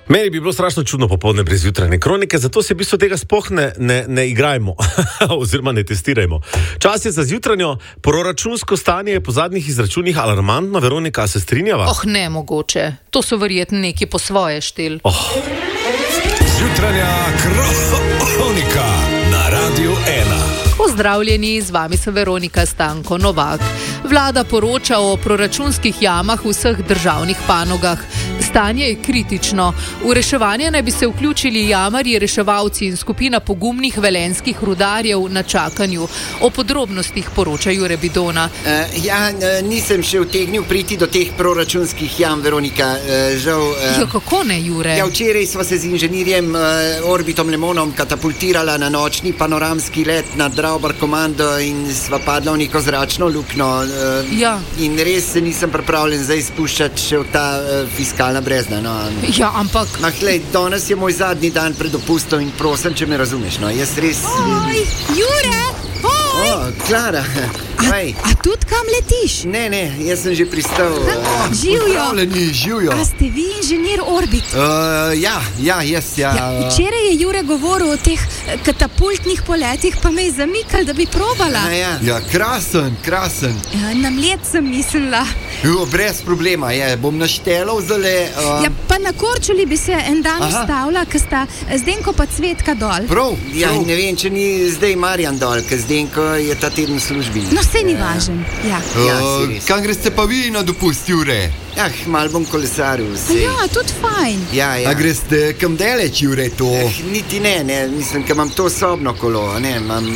Meni bi bilo strašno čudno popoldne brez jutranje kronike, zato se v bistvu tega sploh ne igrajmo oziroma ne testirajmo. Čas je za zjutranjo. Proračunsko stanje je po zadnjih izračunih alarmantno. Veronika, se strinjava? Ne mogoče. To so verjetno neki po svoje štel. Zjutranja kronika na Radiu 1. Pozdravljeni, z vami sem Veronika Stanko Novak. Vlada poroča o proračunskih jamah v vseh državnih panogah. Stanje je kritično. V reševanje naj bi se vključili jamarji, reševalci in skupina pogumnih velenjskih rudarjev na čakanju. O podrobnostih poroča Jure Bidona. Nisem še utegnil priti do teh proračunskih jam, Veronika. Žal. Kako ne, Jure? Včeraj sva se z inženirjem Orbitom Lemonom katapultirala na nočni panoramski let nad Draubar komando in sva padla v neko zračno luknjo. In res se nisem pripravljen zdaj spuščati še v ta fiskalna brezna. Ampak... danes je moj zadnji dan pred dopustom in prosim, če me razumeš. Jaz res... Oj, Jure! Klara! A tudi kam letiš? Ne, jaz sem že pristal. Živjo! A ste vi inženir Orbit? Jaz. Včeraj je Jure govoril o teh katapultnih poletih, pa me je zamikal, da bi probala. Krasen. Na mlet sem mislila. Brez problema, bom naštelal zdaj. Pa na Korčuli bi se en dan ustavila, ko sta Zdenko pa Cvetka dol. Prav. Ne vem, če ni zdaj Marjan dol, ker Zdenko je ta teden v službi. Saj ni važen. Kam greste pa vi na dopust, Jure? Mal bom kolesaril. Tudi fajn. A greste kam daleč, Jure, to? Niti ne, mislim, ker imam to sobno kolo, imam...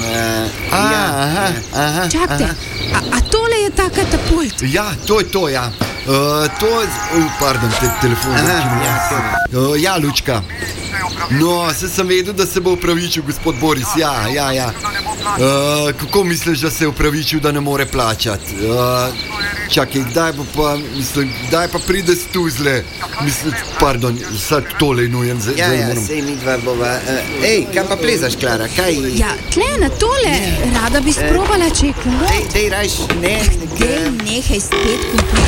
Čakajte, a tole je ta katapult? To je to, pardon, telefon. Lučka. Se sem vedel, da se bo upravičil gospod Boris, kako misliš, da se je upravičil, da ne more plačati? Čakaj, kdaj pa pride stuzle? Pardon, sad tole je nujen. Sej mi dva bova. Kaj pa plezaš, Klara, kaj? Tle na tole, rada bi sprobala, če je kaj. Dej rajš, nehaj spet komplicirati.